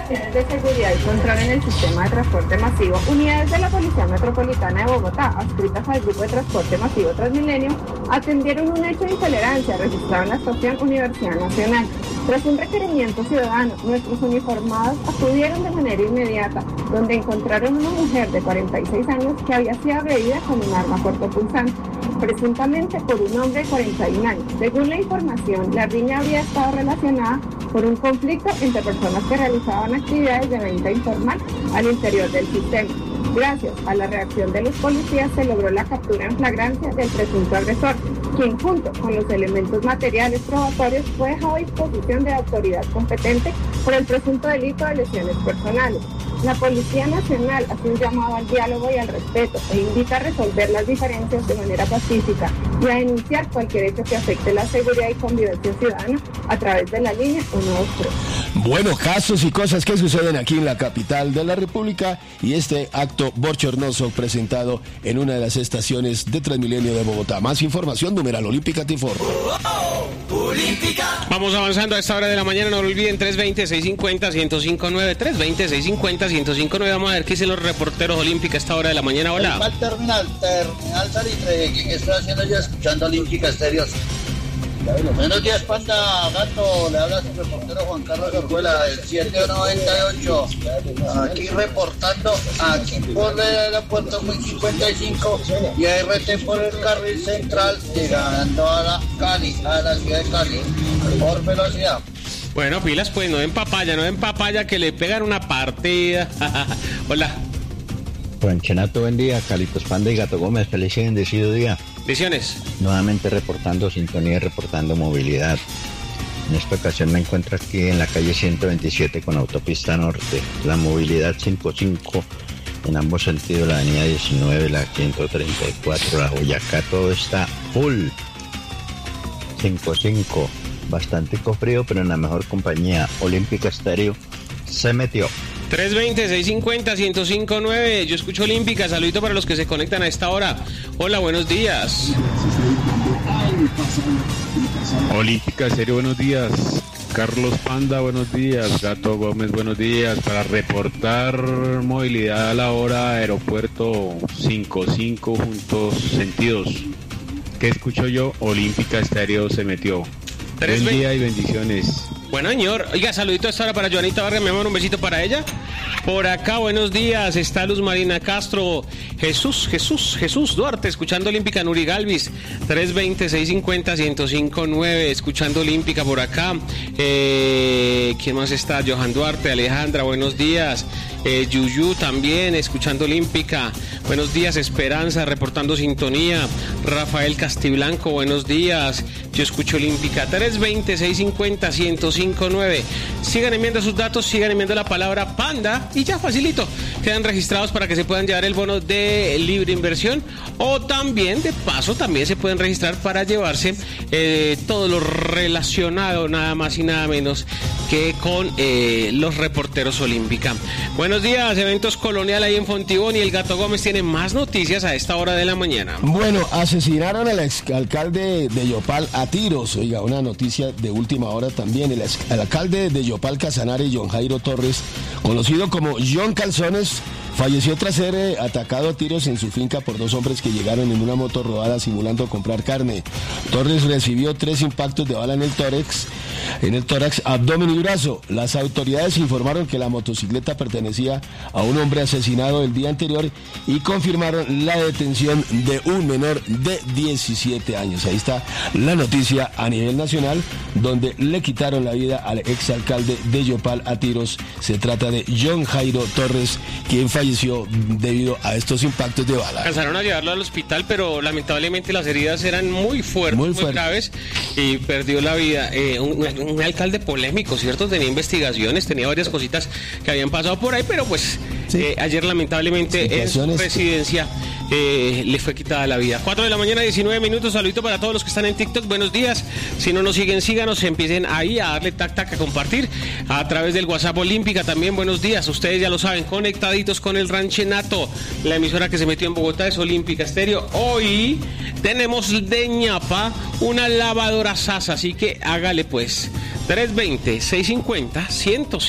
acciones de seguridad y control en el sistema de transporte masivo, unidades de la Policía Metropolitana de Bogotá, adscritas al Grupo de Transporte Masivo Transmilenio, atendieron un hecho de intolerancia registrado en la estación Universidad Nacional. Tras un requerimiento ciudadano, nuestros uniformados acudieron de manera inmediata, donde encontraron una mujer de 46 años que había sido agredida con un arma cortopunzante, presuntamente por un hombre de 41 años. Según la información, la riña habría estado relacionada por un conflicto entre personas que realizaban actividades de venta informal al interior del sistema. Gracias a la reacción de los policías se logró la captura en flagrancia del presunto agresor, quien junto con los elementos materiales probatorios fue dejado a disposición de la autoridad competente por el presunto delito de lesiones personales. La Policía Nacional hace un llamado al diálogo y al respeto e invita a resolver las diferencias de manera pacífica y a denunciar cualquier hecho que afecte la seguridad y convivencia ciudadana a través de la línea 123. Bueno, casos y cosas que suceden aquí en la capital de la República y este acto bochornoso presentado en una de las estaciones de Transmilenio de Bogotá. Más información, numeral Olímpica Tifor. Vamos avanzando a esta hora de la mañana, no lo olviden, 320-650-1059, 320-650-1059. Vamos a ver qué dicen los reporteros Olímpica a esta hora de la mañana. Hola. Al terminal Salitre, ¿qué estoy haciendo yo escuchando Olímpica Estéreo? Buenos días, Panda, Gato, le habla su reportero Juan Carlos Orjuela, del 798, aquí reportando, aquí por el aeropuerto muy 55 y RT por el carril central, llegando a la ciudad de Cali, por velocidad. Bueno, pilas pues, no den papaya, que le pegan una partida. Hola. Ranchenato, buen día, Calitos Panda y Gato Gómez, feliz y bendecido día. Bendiciones. Nuevamente reportando sintonía y reportando movilidad. En esta ocasión me encuentro aquí en la calle 127 con autopista norte. La movilidad 55 en ambos sentidos, la avenida 19, la 134, la Boyacá, todo está full. 55, bastante frío, pero en la mejor compañía. Olímpica Estéreo se metió. 320-650-1059, yo escucho Olímpica, saludito para los que se conectan a esta hora. Hola, buenos días. Olímpica Estéreo, buenos días. Carlos Panda, buenos días. Gato Gómez, buenos días. Para reportar movilidad a la hora, aeropuerto 55 juntos sentidos. ¿Qué escucho yo? Olímpica Estéreo se metió. Buen día y bendiciones. Bueno, señor. Oiga, saludito a esta hora para Joanita Vargas, mi amor, un besito para ella. Por acá, buenos días, está Luz Marina Castro, Jesús Duarte, escuchando Olímpica, Nuri Galvis, 320-650-1059, escuchando Olímpica por acá. ¿Quién más está? Johan Duarte, Alejandra, buenos días. Yuyu también, escuchando Olímpica. Buenos días, Esperanza, reportando sintonía. Rafael Castiblanco, buenos días. Yo escucho Olímpica, 320-650-1059. Sigan enviando sus datos, sigan enviando la palabra Panda y ya facilito. Quedan registrados para que se puedan llevar el bono de libre inversión o también, de paso, también se pueden registrar para llevarse todo lo relacionado, nada más y nada menos que con los reporteros Olímpica. Buenos días, Eventos Colonial ahí en Fontibón y el Gato Gómez tiene más noticias a esta hora de la mañana. Bueno, asesinaron al exalcalde de Yopal a tiros. Oiga, una noticia de última hora también. El alcalde de Yopal, Casanare, John Jairo Torres, conocido como John Calzones, falleció tras ser atacado a tiros en su finca por dos hombres que llegaron en una moto robada simulando comprar carne. Torres recibió 3 impactos de bala en el tórax, abdomen y brazo. Las autoridades informaron que la motocicleta pertenecía a un hombre asesinado el día anterior y confirmaron la detención de un menor de 17 años. Ahí está la noticia a nivel nacional, donde le quitaron la vida al exalcalde de Yopal a tiros. Se trata de John Jairo Torres, quien falleció debido a estos impactos de bala. Alcanzaron a llevarlo al hospital, pero lamentablemente las heridas eran muy fuertes, muy graves, y perdió la vida. Un alcalde polémico, ¿cierto? Tenía investigaciones, tenía varias cositas que habían pasado por ahí, pero pues sí. Ayer lamentablemente en su residencia le fue quitada la vida. 4 de la mañana, 19 minutos. Saludito para todos los que están en TikTok. Buenos días. Si no nos siguen, síganos, empiecen ahí a darle tac a compartir a través del WhatsApp Olímpica. También buenos días. Ustedes ya lo saben, conectaditos con el Ranchenato. La emisora que se metió en Bogotá es Olímpica Estéreo. Hoy tenemos de ñapa una lavadora Sasa, así que hágale pues. 320-650-105.